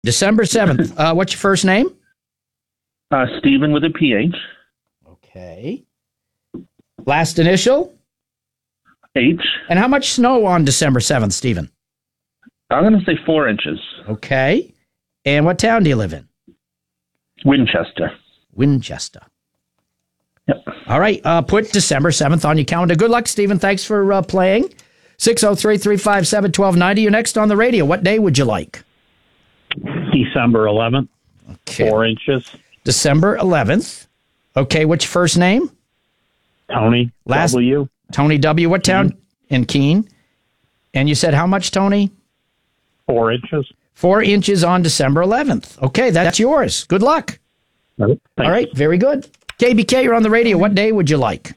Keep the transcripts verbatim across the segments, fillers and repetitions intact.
December seventh. Uh, what's your first name? Uh, Stephen with a P H. Okay. Last initial? H. And how much snow on December seventh, Stephen? I'm going to say four inches. Okay. And what town do you live in? Winchester. Winchester. Yep. All right. Uh, put December seventh on your calendar. Good luck, Stephen. Thanks for uh, playing. six oh three, three five seven, one two nine oh. You're next on the radio. What day would you like? December eleventh. Okay. Four inches. December eleventh. Okay. What's your first name? Tony. Last, W. Tony W. What town? Keene. In Keene. And you said how much, Tony? Four inches. Four inches on December eleventh. Okay. That's yours. Good luck. Thanks. All right. Very good. K B K, you're on the radio. What day would you like?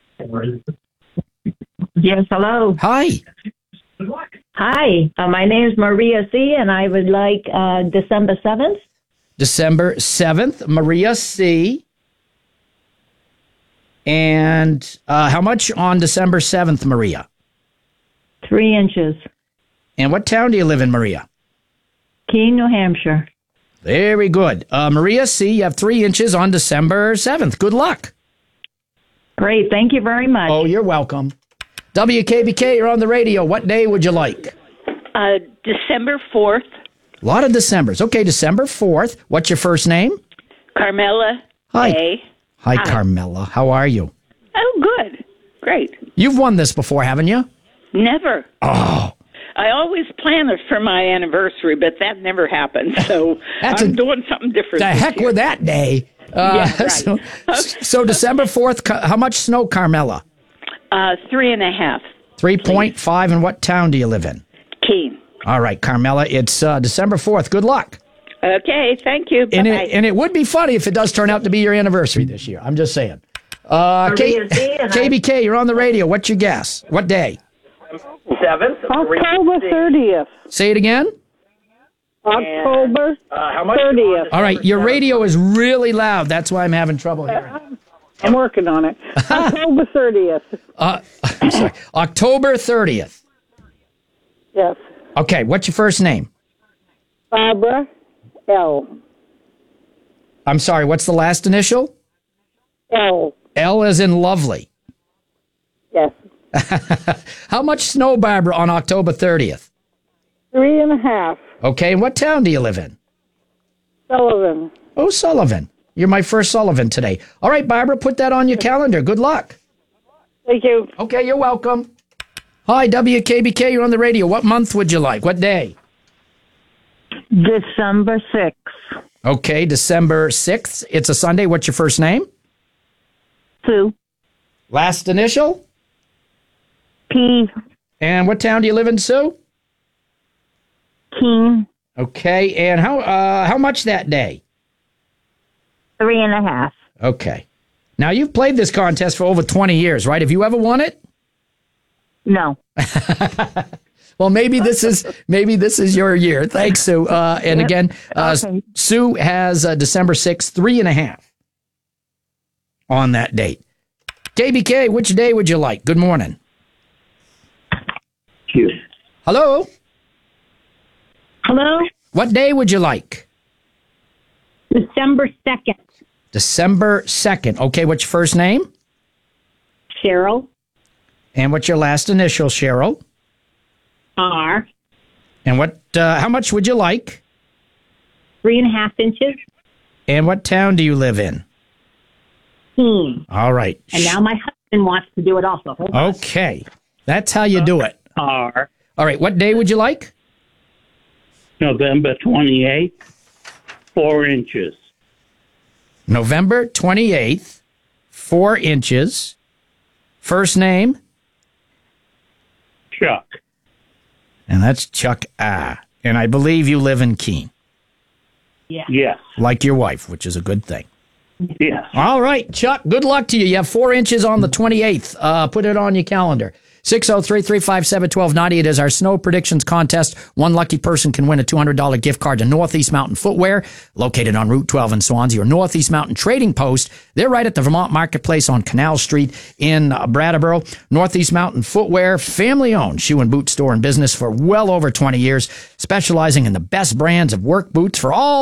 Yes, hello. Hi. Hi, uh, my name is Maria C., and I would like uh, December seventh. December seventh, Maria C. And uh, how much on December seventh, Maria? Three inches. And what town do you live in, Maria? Keene, New Hampshire. Very good. Uh, Maria C., you have three inches on December seventh. Good luck. Great, thank you very much. Oh, you're welcome. W K B K, you're on the radio. What day would you like? Uh, December fourth. A lot of Decembers. Okay, December fourth. What's your first name? Carmela Hi. A. Hi, Hi. Carmela. How are you? Oh, good. Great. You've won this before, haven't you? Never. Oh. I always plan it for my anniversary, but that never happened. So That's I'm a- doing something different. The this heck year. with that day. Uh, Yeah, right. so, so December fourth, Ca- how much snow, Carmela? Uh, three and a half. three point five. And what town do you live in? Keene. All right, Carmela, it's uh, December fourth. Good luck. Okay, thank you. And Bye-bye. it, and it would be funny if it does turn out to be your anniversary this year. I'm just saying. Uh, K- Maria C., and I- K B K, you're on the radio. What's your guess? What day? Seventh. October thirtieth. Say it again. October Uh, how much? thirtieth. All right, your radio is really loud. That's why I'm having trouble hearing. I'm working on it. October thirtieth. Uh, I'm sorry. October thirtieth. Yes. Okay, what's your first name? Barbara L. I'm sorry, what's the last initial? L. L as in lovely. Yes. How much snow, Barbara, on October thirtieth? Three and a half. Okay, and what town do you live in? Sullivan. Oh, Sullivan. You're my first Sullivan today. All right, Barbara, put that on your calendar. Good luck. Thank you. Okay, you're welcome. Hi, W K B K, you're on the radio. What month would you like? What day? December sixth. Okay, December sixth. It's a Sunday. What's your first name? Sue. Last initial? P. And what town do you live in, Sue? Keene. Okay, and how uh, how much that day? Three and a half. Okay. Now, you've played this contest for over twenty years, right? Have you ever won it? No. Well, maybe this is maybe this is your year. Thanks, Sue. Uh, and again, uh, Okay. Sue has uh, December sixth, three and a half on that date. K B K, which day would you like? Good morning. Q. Hello? Hello? What day would you like? December second. December second. Okay, what's your first name? Cheryl. And what's your last initial, Cheryl? R. And what? Uh, how much would you like? Three and a half inches. And what town do you live in? Keene. All right. And now my husband wants to do it also. Hold on. Okay. That's how you do it. R. All right. What day would you like? November twenty-eighth. Four inches. November twenty-eighth, four inches. First name? Chuck. And that's Chuck Ah. And I believe you live in Keene, Yes. like your wife, which is a good thing. Yes. All right, Chuck, good luck to you. You have four inches on the twenty-eighth. Uh, put it on your calendar. six oh three, three five seven, one two nine oh. It is our snow predictions contest. One lucky person can win a two hundred dollars gift card to Northeast Mountain Footwear, located on Route twelve in Swansea, or Northeast Mountain Trading Post. They're right at the Vermont Marketplace on Canal Street in uh, Brattleboro. Northeast Mountain Footwear, family-owned shoe and boot store and business for well over twenty years, specializing in the best brands of work boots for all